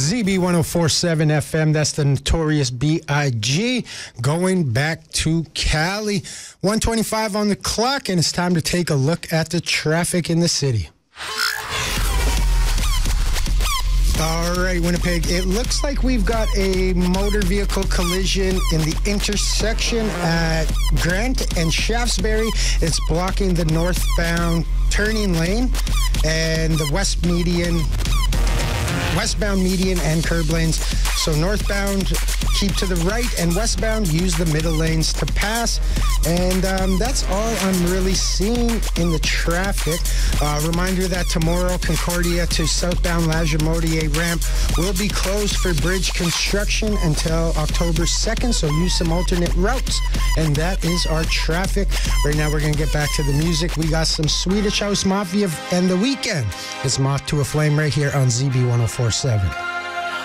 ZB 1047 FM, that's the Notorious B.I.G. Going back to Cali. 1:25 on the clock, and it's time to take a look at the traffic in the city. All right, Winnipeg, it looks like we've got a motor vehicle collision in the intersection at Grant and Shaftesbury. It's blocking the northbound turning lane and the westbound median and curb lanes. So northbound, keep to the right, and westbound, use the middle lanes to pass. And that's all I'm really seeing in the traffic. Reminder that tomorrow, Concordia to southbound Lagimodier ramp will be closed for bridge construction until October 2nd, so use some alternate routes. And that is our traffic. Right now, we're going to get back to the music. We got some Swedish House Mafia and The Weeknd. It's Moth to a Flame right here on ZB 1047.